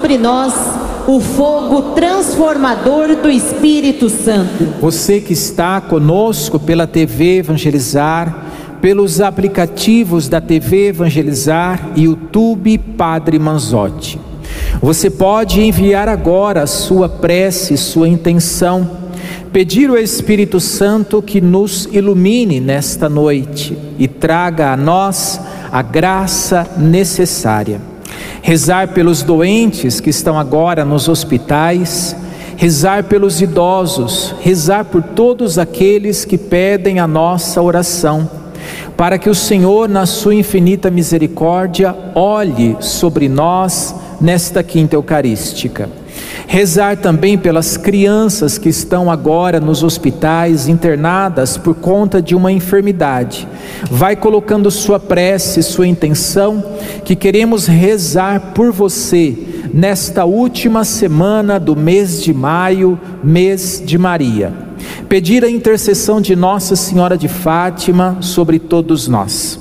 sobre nós o fogo transformador do Espírito Santo. Você que está conosco pela TV Evangelizar, pelos aplicativos da TV Evangelizar e YouTube Padre Manzotti. Você pode enviar agora a sua prece, sua intenção, pedir ao Espírito Santo que nos ilumine nesta noite e traga a nós a graça necessária. Rezar pelos doentes que estão agora nos hospitais, rezar pelos idosos, rezar por todos aqueles que pedem a nossa oração, para que o Senhor, na sua infinita misericórdia, olhe sobre nós nesta quinta eucarística. Rezar também pelas crianças que estão agora nos hospitais, internadas por conta de uma enfermidade. Vai colocando sua prece, sua intenção, que queremos rezar por você nesta última semana do mês de maio, mês de Maria. Pedir a intercessão de Nossa Senhora de Fátima sobre todos nós.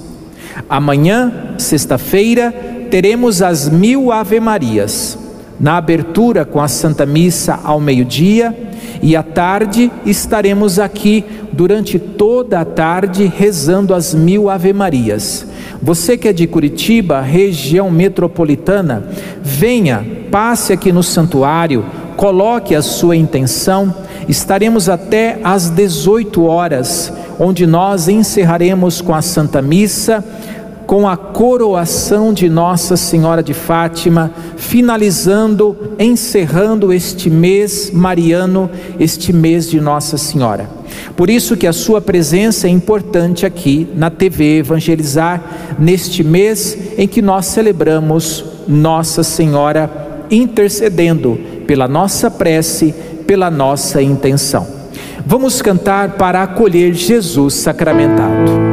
Amanhã, sexta-feira, teremos as 1000 Ave-Marias. Na abertura com a Santa Missa ao meio-dia, e à tarde estaremos aqui durante toda a tarde rezando as 1000 Ave-Marias. Você que é de Curitiba, região metropolitana, venha, passe aqui no santuário, coloque a sua intenção. Estaremos até às 18 horas, onde nós encerraremos com a Santa Missa, com a coroação de Nossa Senhora de Fátima, finalizando, encerrando este mês mariano, este mês de Nossa Senhora. Por isso que a sua presença é importante aqui na TV Evangelizar, neste mês em que nós celebramos Nossa Senhora intercedendo pela nossa prece, pela nossa intenção. Vamos cantar para acolher Jesus sacramentado.